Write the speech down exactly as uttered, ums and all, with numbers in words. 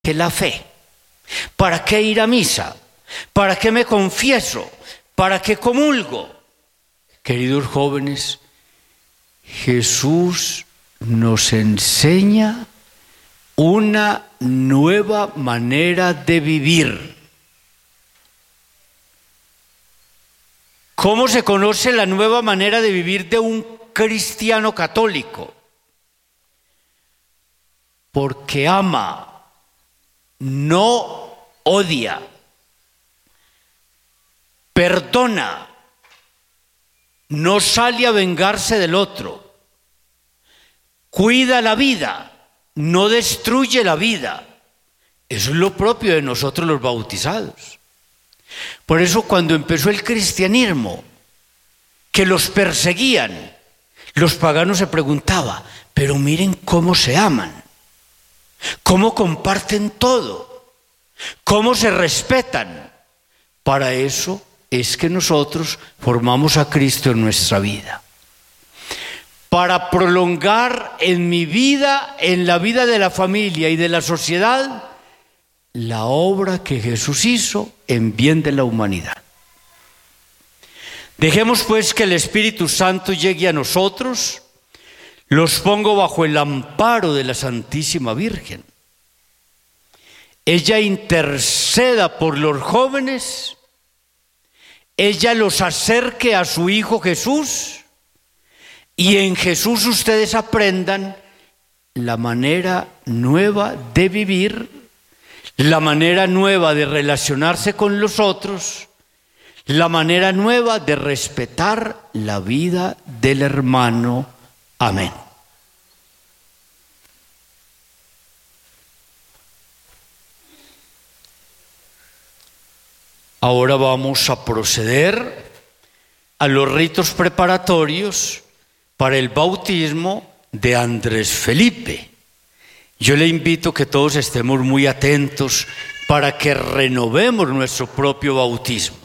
qué la fe? ¿Para qué ir a misa? ¿Para qué me confieso? ¿Para qué comulgo? Queridos jóvenes, Jesús nos enseña una nueva manera de vivir. ¿Cómo se conoce la nueva manera de vivir de un cristiano católico? Porque ama, no odia, perdona, no sale a vengarse del otro, cuida la vida, no destruye la vida. Eso es lo propio de nosotros los bautizados. Por eso cuando empezó el cristianismo, que los perseguían, los paganos se preguntaban, pero miren cómo se aman, cómo comparten todo, cómo se respetan. Para eso es que nosotros formamos a Cristo en nuestra vida. Para prolongar en mi vida, en la vida de la familia y de la sociedad, la obra que Jesús hizo en bien de la humanidad. Dejemos pues que el Espíritu Santo llegue a nosotros. Los pongo bajo el amparo de la Santísima Virgen. Ella interceda por los jóvenes. Ella los acerque a su Hijo Jesús. Y en Jesús ustedes aprendan la manera nueva de vivir, la manera nueva de relacionarse con los otros, la manera nueva de respetar la vida del hermano. Amén. Ahora vamos a proceder a los ritos preparatorios para el bautismo de Andrés Felipe. Yo le invito que todos estemos muy atentos para que renovemos nuestro propio bautismo.